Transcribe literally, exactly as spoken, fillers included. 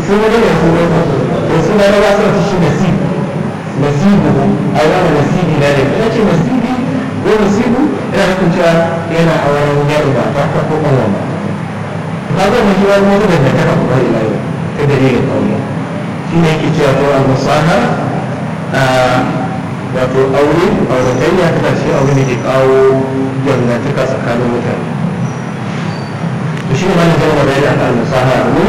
sun wani ne sun wani to suna na ba su shi nasibu nasibu a wani nasibi na ne ina ce nasibi ko nasibu yana nufin cewa yana a wani yaro ba ta ko ƙwaƙwalwa ba ta zai mashi wani mutu da ta kafa ba ila yau ta dalilin ƙauye shi ne yake cewa to al-musaha wato aure auratayya ta ƙarshe aure ne ke kawo dangantaka tsakanin mutane to shi ne ma na zama da yana al-musaha